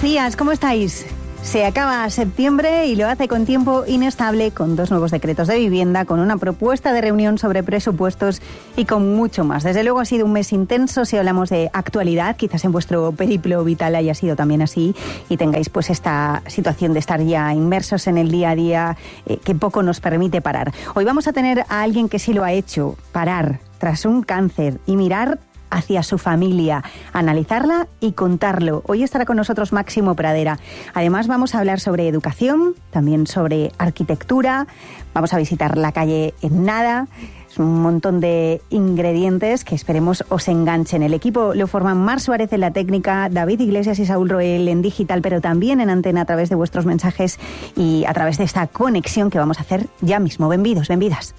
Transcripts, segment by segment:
días, ¿cómo estáis? Se acaba septiembre y lo hace con tiempo inestable, con 2 nuevos decretos de vivienda, con una propuesta de reunión sobre presupuestos y con mucho más. Desde luego ha sido un mes intenso si hablamos de actualidad, quizás en vuestro periplo vital haya sido también así y tengáis pues esta situación de estar ya inmersos en el día a día que poco nos permite parar. Hoy vamos a tener a alguien que sí lo ha hecho, parar tras un cáncer y mirar hacia su familia, analizarla y contarlo. Hoy estará con nosotros Máximo Pradera. Además vamos a hablar sobre educación, también sobre arquitectura, vamos a visitar la calle en Nada. Es un montón de ingredientes que esperemos os enganchen. El equipo lo forman Mar Suárez en la técnica, David Iglesias y Saúl Roel en digital, pero también en antena a través de vuestros mensajes y a través de esta conexión que vamos a hacer ya mismo. Benvidos, benvidas.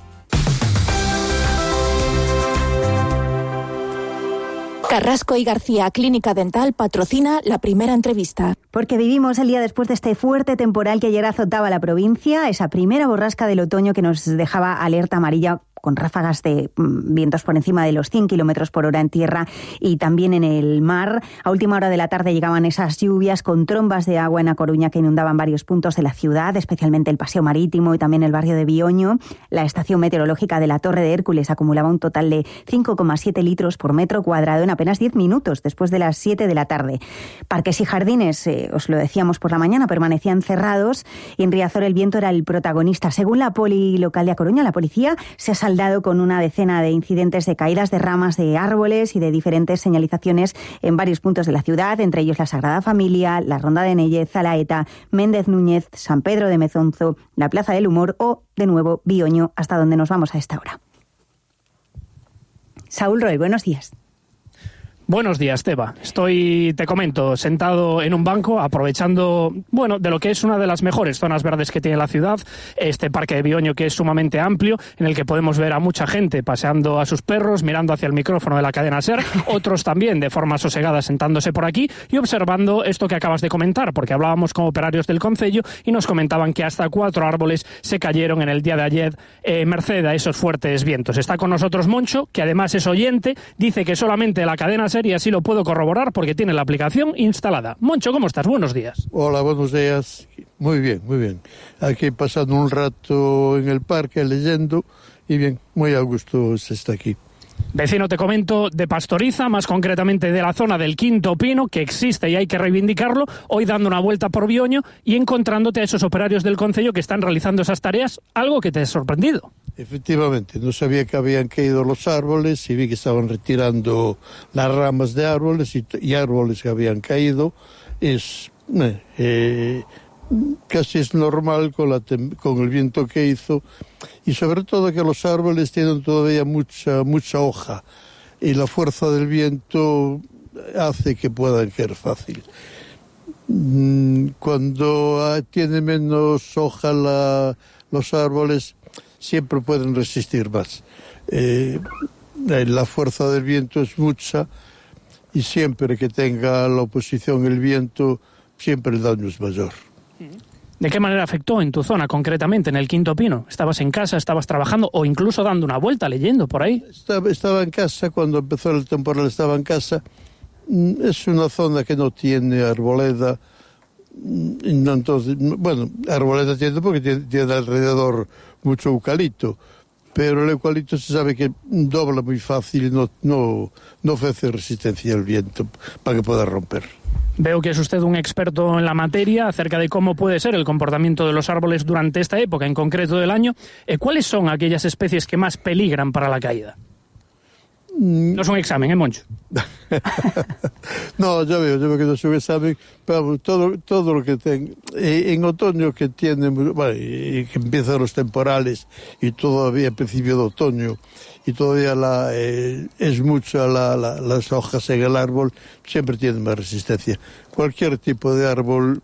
Carrasco y García Clínica Dental patrocina la primera entrevista. Porque vivimos el día después de este fuerte temporal que ayer azotaba la provincia, esa primera borrasca del otoño que nos dejaba alerta amarilla con ráfagas de vientos por encima de los 100 kilómetros por hora en tierra y también en el mar. A última hora de la tarde llegaban esas lluvias con trombas de agua en A Coruña que inundaban varios puntos de la ciudad, especialmente el Paseo Marítimo y también el barrio de Bioño. La estación meteorológica de la Torre de Hércules acumulaba un total de 5,7 litros por metro cuadrado en apenas 10 minutos después de las 7 de la tarde. Parques y jardines, os lo decíamos por la mañana, permanecían cerrados y en Riazor el viento era el protagonista. Según la poli local de A Coruña, la policía se ha saldado con una decena de incidentes de caídas de ramas de árboles y de diferentes señalizaciones en varios puntos de la ciudad, entre ellos la Sagrada Familia, la Ronda de Nellez, Zalaeta, Méndez Núñez, San Pedro de Mezonzo, la Plaza del Humor o, de nuevo, Bioño, hasta donde nos vamos a esta hora. Saúl Roel, buenos días. Buenos días, Teba. Te comento, sentado en un banco, aprovechando, de lo que es una de las mejores zonas verdes que tiene la ciudad, este parque de Bioño que es sumamente amplio, en el que podemos ver a mucha gente paseando a sus perros, mirando hacia el micrófono de la cadena SER, otros también de forma sosegada sentándose por aquí y observando esto que acabas de comentar, porque hablábamos con operarios del concello y nos comentaban que hasta 4 árboles se cayeron en el día de ayer, merced a esos fuertes vientos. Está con nosotros Moncho, que además es oyente, dice que solamente la cadena SER y así lo puedo corroborar porque tiene la aplicación instalada. Moncho, ¿cómo estás? Buenos días. Hola, buenos días. Muy bien, muy bien. Aquí pasando un rato en el parque leyendo y bien, muy a gusto se está aquí. Vecino, te comento, de Pastoriza, más concretamente de la zona del Quinto Pino, que existe y hay que reivindicarlo, hoy dando una vuelta por Bioño y encontrándote a esos operarios del concello que están realizando esas tareas, algo que te ha sorprendido. Efectivamente, no sabía que habían caído los árboles y vi que estaban retirando las ramas de árboles y árboles que habían caído. Casi es normal con el viento que hizo y sobre todo que los árboles tienen todavía mucha hoja y la fuerza del viento hace que puedan caer fácil. Cuando tiene menos hoja los árboles siempre pueden resistir más. La fuerza del viento es mucha y siempre que tenga la oposición el viento siempre el daño es mayor. ¿De qué manera afectó en tu zona, concretamente en el Quinto Pino? ¿Estabas en casa, estabas trabajando o incluso dando una vuelta, leyendo por ahí? Estaba en casa, cuando empezó el temporal estaba en casa. Es una zona que no tiene arboleda. Entonces, arboleda tiene porque tiene alrededor mucho eucalipto, pero el eucalipto se sabe que dobla muy fácil y no ofrece resistencia al viento para que pueda romper. Veo que es usted un experto en la materia acerca de cómo puede ser el comportamiento de los árboles durante esta época, en concreto del año. ¿Cuáles son aquellas especies que más peligran para la caída? No es un examen, Moncho? No, yo veo que no es un examen, pero todo lo que tenga. En otoño que tiene, y que empiezan los temporales y todavía a principio de otoño y todavía es mucha las hojas en el árbol, siempre tienen más resistencia. Cualquier tipo de árbol,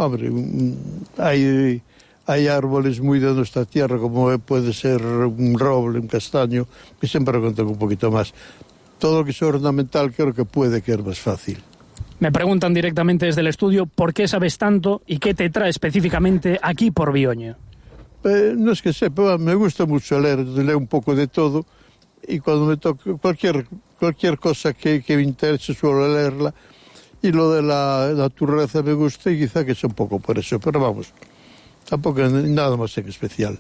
hay árboles muy de nuestra tierra, como puede ser un roble, un castaño, que siempre aguantan un poquito más. Todo lo que es ornamental creo que puede quedar más fácil. Me preguntan directamente desde el estudio por qué sabes tanto y qué te trae específicamente aquí por Bioño. No es que sepa, me gusta mucho leer un poco de todo y cuando me toca cualquier cosa que me interese suelo leerla Y lo de la naturaleza me gusta y quizá que es un poco por eso, pero vamos, tampoco nada más en especial.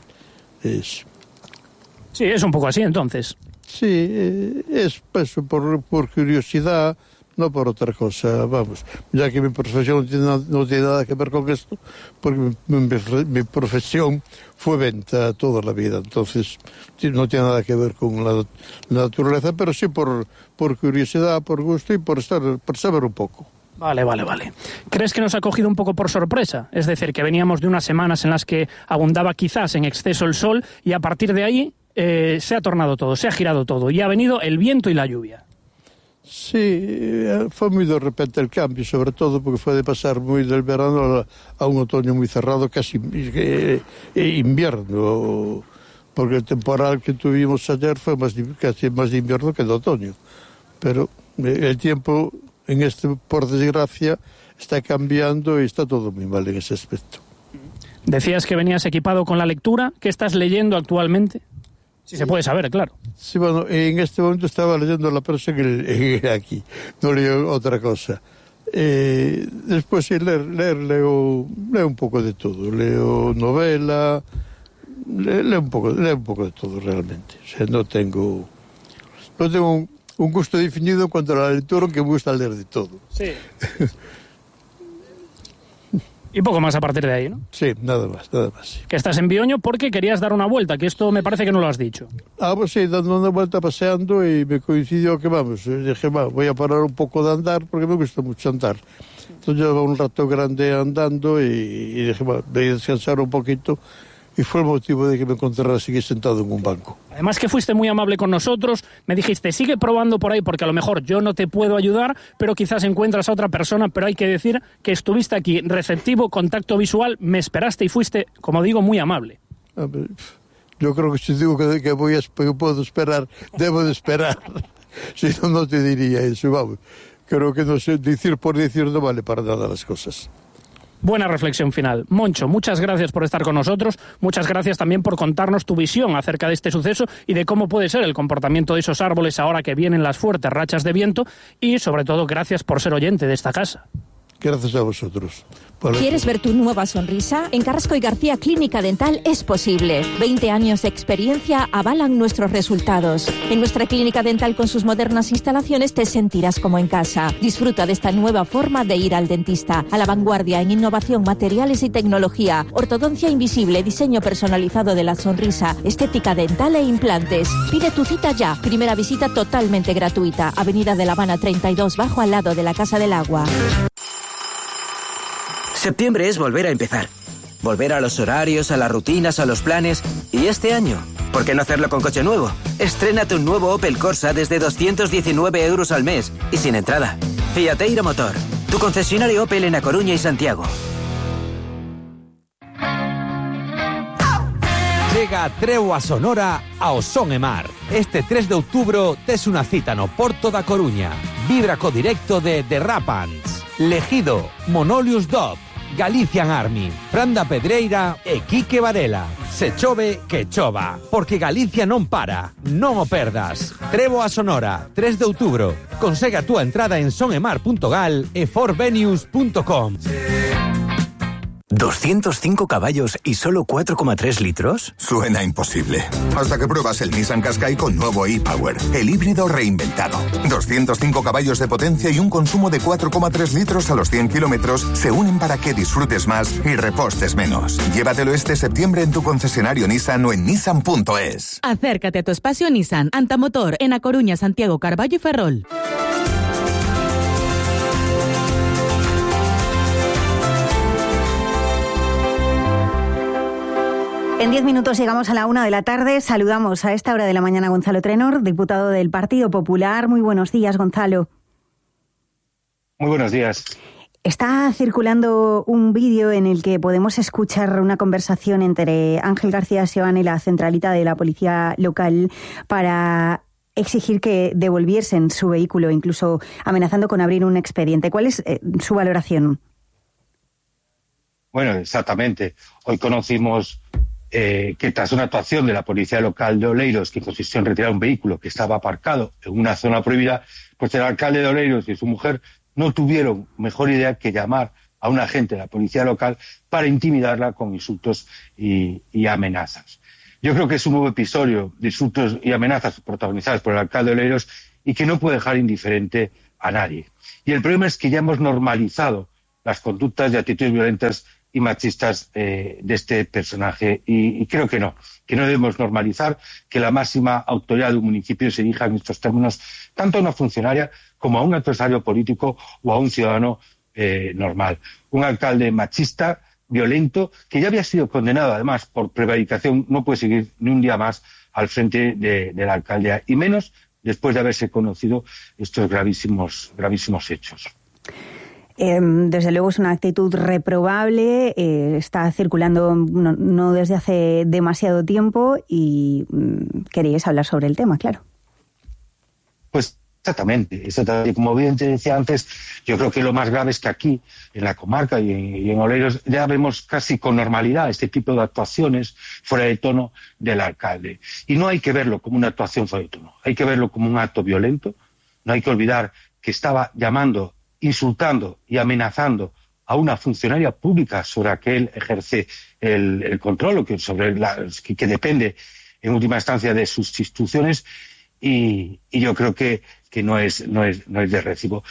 Sí, es un poco así entonces. Sí, es eso, por curiosidad, no por otra cosa, vamos. Ya que mi profesión no tiene nada que ver con esto, porque mi profesión fue venta toda la vida, entonces no tiene nada que ver con la naturaleza, pero sí por curiosidad, por gusto y por saber un poco. Vale. ¿Crees que nos ha cogido un poco por sorpresa? Es decir, que veníamos de unas semanas en las que abundaba quizás en exceso el sol y a partir de ahí se ha tornado todo, se ha girado todo y ha venido el viento y la lluvia. Sí, fue muy de repente el cambio, sobre todo porque fue de pasar muy del verano a un otoño muy cerrado, casi invierno, porque el temporal que tuvimos ayer fue casi más de invierno que de otoño. Pero el tiempo, por desgracia, está cambiando y está todo muy mal en ese aspecto. Decías que venías equipado con la lectura. ¿Qué estás leyendo actualmente? Si se puede saber, claro. Sí, bueno, en este momento estaba leyendo la prensa aquí, no leo otra cosa. Después sí, leo un poco de todo, leo novela, leo un poco de todo realmente. O sea, no tengo un gusto definido en cuanto a la lectura, que me gusta leer de todo. Sí. Y poco más a partir de ahí, ¿no? Sí, nada más. Sí. Que estás en Bioño porque querías dar una vuelta, que esto me parece que no lo has dicho. Pues sí, dando una vuelta, paseando, y me coincidió que dije, voy a parar un poco de andar, porque me gusta mucho andar. Entonces llevaba un rato grande andando y dije, voy a descansar un poquito. Y fue el motivo de que me encontrara así sentado en un banco. Además que fuiste muy amable con nosotros, me dijiste, sigue probando por ahí, porque a lo mejor yo no te puedo ayudar, pero quizás encuentras a otra persona, pero hay que decir que estuviste aquí, receptivo, contacto visual, me esperaste y fuiste, como digo, muy amable. Yo creo que si digo que puedo esperar, debo de esperar. Si no, no te diría eso, vamos. Creo que no sé, decir por decir no vale para nada las cosas. Buena reflexión final. Moncho, muchas gracias por estar con nosotros, muchas gracias también por contarnos tu visión acerca de este suceso y de cómo puede ser el comportamiento de esos árboles ahora que vienen las fuertes rachas de viento y, sobre todo, gracias por ser oyente de esta casa. Gracias a vosotros. ¿Quieres ver tu nueva sonrisa? En Carrasco y García Clínica Dental es posible. 20 años de experiencia avalan nuestros resultados. En nuestra clínica dental con sus modernas instalaciones te sentirás como en casa. Disfruta de esta nueva forma de ir al dentista. A la vanguardia en innovación, materiales y tecnología. Ortodoncia invisible, diseño personalizado de la sonrisa, estética dental e implantes. Pide tu cita ya. Primera visita totalmente gratuita. Avenida de La Habana 32 Bajo, al lado de la Casa del Agua. Septiembre es volver a empezar. Volver a los horarios, a las rutinas, a los planes. Y este año, ¿por qué no hacerlo con coche nuevo? Estrénate un nuevo Opel Corsa desde 219 euros al mes y sin entrada. Fiateiro Motor, tu concesionario Opel en A Coruña y Santiago. Llega Treo a Sonora ao Son e Mar. Este 3 de outubro tes unha cita no Porto da Coruña. Vibra co directo de The Rapans, Legido, Monolius Dog, Galician Army, Franda Pedreira e Quique Varela. Se chove, que chova, porque Galicia non para. Non o perdas. Trevo a Sonora, 3 de outubro. Consegue a túa entrada en sonemar.gal e forvenues.com. 205 caballos y solo 4,3 litros. Suena imposible. Hasta que pruebas el Nissan Qashqai con nuevo e-Power, el híbrido reinventado. 205 caballos de potencia y un consumo de 4,3 litros a los 100 kilómetros se unen para que disfrutes más y repostes menos. Llévatelo este septiembre en tu concesionario Nissan o en nissan.es. Acércate a tu espacio Nissan Antamotor en A Coruña, Santiago, Carballo y Ferrol. En 10 minutos llegamos a la 1 de la tarde. Saludamos a esta hora de la mañana a Gonzalo Trenor, diputado del Partido Popular. Muy buenos días, Gonzalo. Muy buenos días. Está circulando un vídeo en el que podemos escuchar una conversación entre Ángel García Seoane y la centralita de la policía local para exigir que devolviesen su vehículo, incluso amenazando con abrir un expediente. ¿Cuál es su valoración? Bueno, exactamente. Hoy conocimos que tras una actuación de la policía local de Oleiros, que consistió en retirar un vehículo que estaba aparcado en una zona prohibida, pues el alcalde de Oleiros y su mujer no tuvieron mejor idea que llamar a un agente de la policía local para intimidarla con insultos y amenazas. Yo creo que es un nuevo episodio de insultos y amenazas protagonizados por el alcalde de Oleiros y que no puede dejar indiferente a nadie. Y el problema es que ya hemos normalizado las conductas y actitudes violentas y machistas de este personaje y creo que no debemos normalizar que la máxima autoridad de un municipio se dirija en estos términos tanto a una funcionaria como a un adversario político o a un ciudadano normal. Un alcalde machista, violento, que ya había sido condenado además por prevaricación, no puede seguir ni un día más al frente de la alcaldía, y menos después de haberse conocido estos gravísimos hechos. Desde luego es una actitud reprobable, está circulando no desde hace demasiado tiempo y queríais hablar sobre el tema, claro. Pues exactamente. Como bien te decía antes, yo creo que lo más grave es que aquí, en la comarca y en Oleiros, ya vemos casi con normalidad este tipo de actuaciones fuera de tono del alcalde. Y no hay que verlo como una actuación fuera de tono, hay que verlo como un acto violento. No hay que olvidar que estaba llamando, insultando y amenazando a una funcionaria pública sobre la que él ejerce el control, o que depende en última instancia de sus instrucciones, y yo creo que no es de recibo.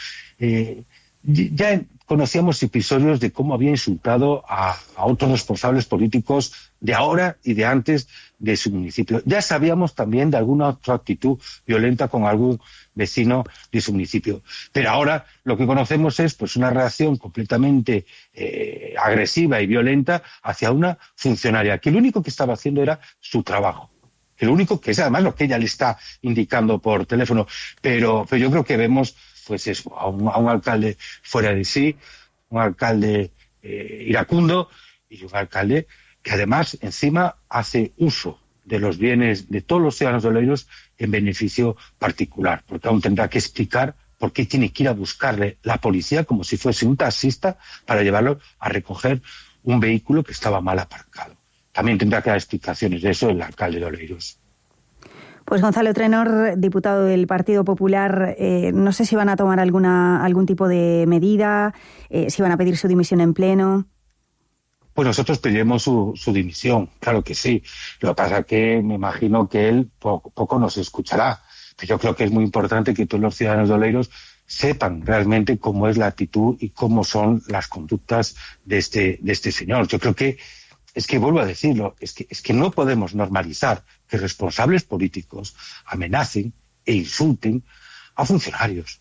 Ya conocíamos episodios de cómo había insultado a otros responsables políticos de ahora y de antes de su municipio. Ya sabíamos también de alguna otra actitud violenta con algún vecino de su municipio. Pero ahora lo que conocemos es pues una reacción completamente agresiva y violenta hacia una funcionaria, que lo único que estaba haciendo era su trabajo. Que lo único que es además lo que ella le está indicando por teléfono. Pero yo creo que vemos pues eso, a un alcalde fuera de sí, un alcalde iracundo y un alcalde que además encima hace uso de los bienes de todos los ciudadanos de Oleiros en beneficio particular, porque aún tendrá que explicar por qué tiene que ir a buscarle la policía como si fuese un taxista para llevarlo a recoger un vehículo que estaba mal aparcado. También tendrá que dar explicaciones de eso el alcalde de Oleiros. Pues Gonzalo Trenor, diputado del Partido Popular, no sé si van a tomar algún tipo de medida, si van a pedir su dimisión en pleno. Pues nosotros pediremos su dimisión, claro que sí. Lo que pasa es que me imagino que él poco nos escuchará. Pero yo creo que es muy importante que todos los ciudadanos de Oleiros sepan realmente cómo es la actitud y cómo son las conductas de este señor. Yo creo que vuelvo a decirlo, es que no podemos normalizar que responsables políticos amenacen e insulten a funcionarios,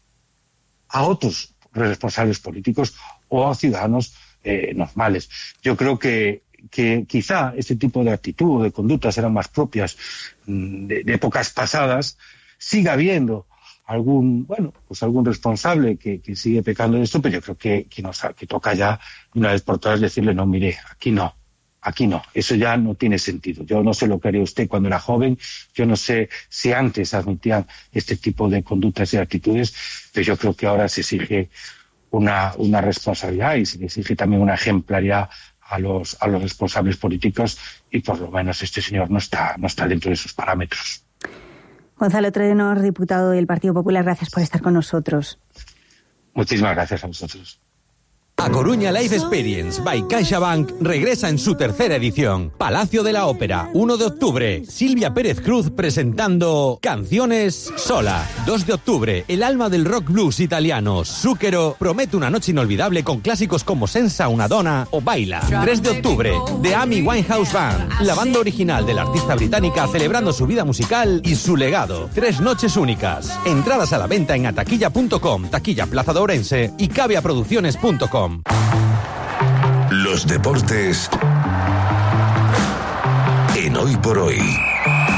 a otros responsables políticos o a ciudadanos normales. Yo creo que quizá este tipo de actitud o de conductas eran más propias de épocas pasadas. Siga habiendo algún responsable que sigue pecando de esto, pero yo creo que toca ya una vez por todas decirle no, mire, aquí no, eso ya no tiene sentido. Yo no sé lo que haría usted cuando era joven, yo no sé si antes admitían este tipo de conductas y actitudes, pero yo creo que ahora se exige una responsabilidad y se exige también una ejemplaridad a los responsables políticos, y por lo menos este señor no está dentro de esos parámetros. Gonzalo Trenor, diputado del Partido Popular, gracias por estar con nosotros. Muchísimas gracias a vosotros. A Coruña Life Experience by CaixaBank regresa en su tercera edición. Palacio de la Ópera, 1 de octubre. Silvia Pérez Cruz presentando Canciones Sola. 2 de octubre, el alma del rock blues italiano, Zucchero, promete una noche inolvidable con clásicos como Senza una donna o Baila. 3 de octubre, The Amy Winehouse Band, la banda original de la artista británica celebrando su vida musical y su legado. 3 noches únicas. Entradas a la venta en ataquilla.com, Taquilla Plaza de Ourense y cabeaproducciones.com. Los deportes en Hoy por Hoy.